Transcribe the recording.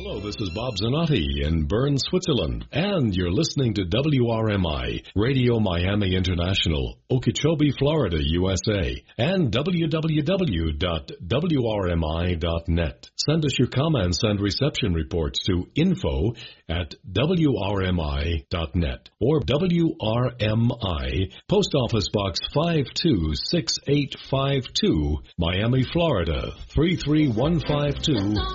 Hello, this is Bob Zanotti in Bern, Switzerland, and you're listening to WRMI, Radio Miami International, Okeechobee, Florida, USA, and www.wrmi.net. Send us your comments and reception reports to info@wrmi.net or WRMI, Post Office Box 52685, Miami, Florida 33152.